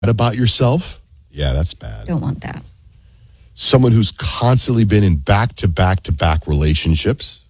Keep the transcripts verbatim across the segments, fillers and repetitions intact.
about yourself. Yeah, that's bad. Don't want that. Someone who's constantly been in back-to-back-to-back relationships.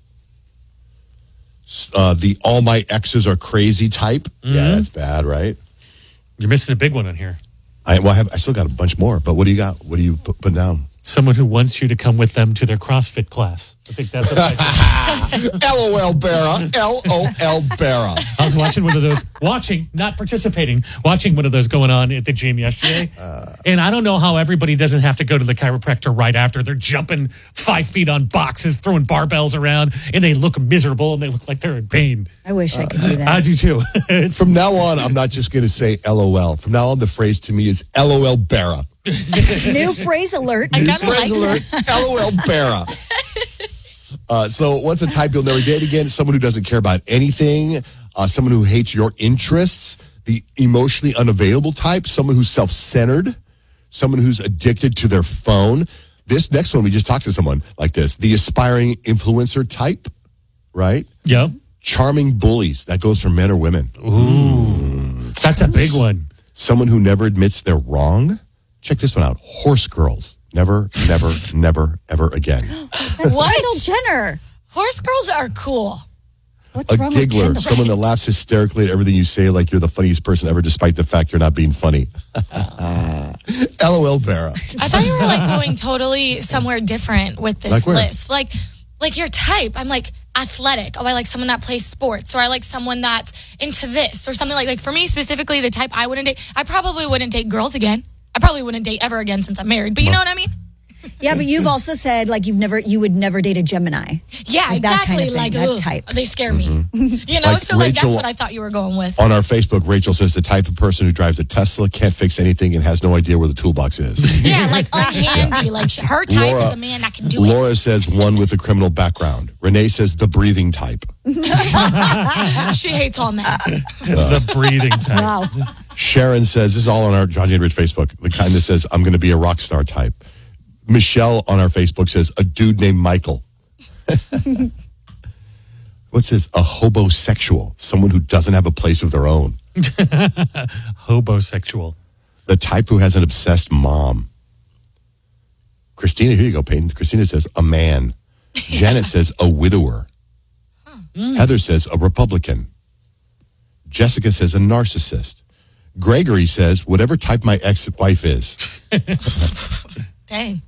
Uh, the all my exes are crazy type. Mm-hmm. Yeah, that's bad, right? You're missing a big one in here. I, well, I, have, I still got a bunch more, but what do you got? What do you put, put down? Someone who wants you to come with them to their CrossFit class. I think that's what I LOL, Barra. L O L, Barra. I was watching one of those, watching, not participating, watching one of those going on at the gym yesterday. Uh, and I don't know how everybody doesn't have to go to the chiropractor right after. They're jumping five feet on boxes, throwing barbells around, and they look miserable, and they look like they're in pain. I wish uh, I could do that. I do too. From now on, I'm not just going to say LOL. From now on, the phrase to me is LOL, Barra. New phrase alert. New phrase like alert. LOL, Barra. Uh, so what's the type you'll never date again? Someone who doesn't care about anything. Uh, someone who hates your interests. The emotionally unavailable type. Someone who's self-centered. Someone who's addicted to their phone. This next one, we just talked to someone like this. The aspiring influencer type, right? Yeah. Charming bullies. That goes for men or women. Ooh. That's a big one. Someone who never admits they're wrong. Check this one out. Horse girls. Never, never, never, ever again. What? Kendall Jenner. Horse girls are cool. What's a wrong giggler, with Kendall? someone that laughs hysterically at everything you say like you're the funniest person ever, despite the fact you're not being funny. LOL, Barra. I thought you were like going totally somewhere different with this like list. Like, like your type. I'm like athletic. Oh, I like someone that plays sports, or I like someone that's into this, or something like. Like for me specifically, the type I wouldn't date. I probably wouldn't date girls again. I probably wouldn't date ever again since I'm married. But you know what I mean? Yeah, but you've also said like you've never, you would never date a Gemini. Yeah, like exactly. That kind of thing, like that ugh, type. They scare me. Mm-hmm. You know, like so like Rachel, that's what I thought you were going with. On our Facebook, Rachel says the type of person who drives a Tesla, can't fix anything, and has no idea where the toolbox is. Yeah, like unhandy. Yeah. Like her type Laura, is a man that can do Laura it. Laura says one with a criminal background. Renee says the breathing type. She hates all men. Uh, the breathing type. Wow. Sharon says, this is all on our John Jane Rich Facebook, the kind that says, I'm going to be a rock star type. Michelle on our Facebook says, a dude named Michael. What's this? A hobosexual, someone who doesn't have a place of their own. Hobosexual. The type who has an obsessed mom. Christina, here you go, Peyton. Christina says, a man. Janet says, a widower. Huh. Mm. Heather says, a Republican. Jessica says, a narcissist. Gregory says, whatever type my ex-wife is. Dang.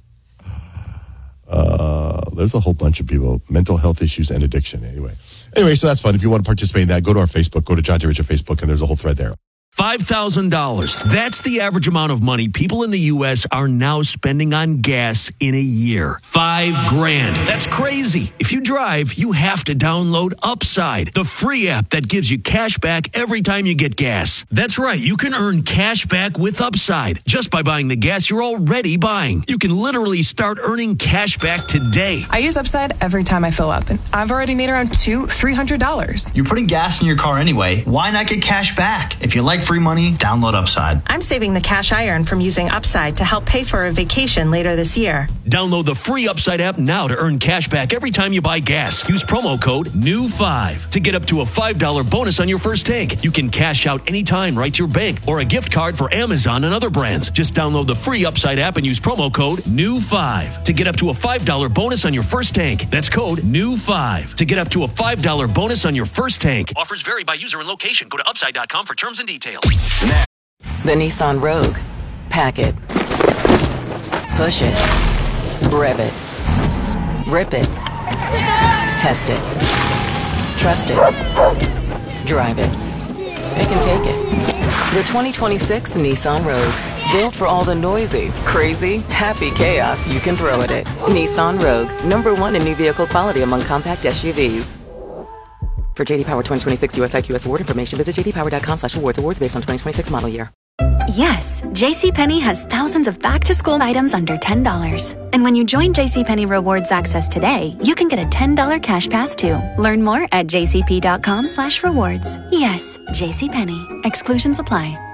Uh, there's a whole bunch of people. Mental health issues and addiction. Anyway. Anyway, so that's fun. If you want to participate in that, go to our Facebook. Go to John J. Richard Facebook, and there's a whole thread there. five thousand dollars. That's the average amount of money people in the U S are now spending on gas in a year. Five grand. That's crazy. If you drive, you have to download Upside, the free app that gives you cash back every time you get gas. That's right. You can earn cash back with Upside just by buying the gas you're already buying. You can literally start earning cash back today. I use Upside every time I fill up, and I've already made around two, three hundred dollars. You're putting gas in your car anyway. Why not get cash back? If you like free money, download Upside. I'm saving the cash I earn from using Upside to help pay for a vacation later this year. Download the free Upside app now to earn cash back every time you buy gas. Use promo code N E W five to get up to a five dollars bonus on your first tank. You can cash out anytime right to your bank or a gift card for Amazon and other brands. Just download the free Upside app and use promo code N E W five to get up to a five dollars bonus on your first tank. That's code N E W five to get up to a five dollars bonus on your first tank. Offers vary by user and location. Go to upside dot com for terms and details. The Nissan Rogue. Pack it. Push it. Rev it. Rip it. Test it. Trust it. Drive it. It can take it. The twenty twenty-six Nissan Rogue. Built for all the noisy, crazy, happy chaos you can throw at it. Nissan Rogue. Number one in new vehicle quality among compact S U Vs. For J D Power twenty twenty-six U S I Q S award information, visit j d power dot com slash awards. Awards based on twenty twenty-six model year. Yes, JCPenney has thousands of back-to-school items under ten dollars. And when you join JCPenney Rewards Access today, you can get a ten dollars cash pass too. Learn more at j c p dot com slash rewards. Yes, JCPenney. Exclusions apply.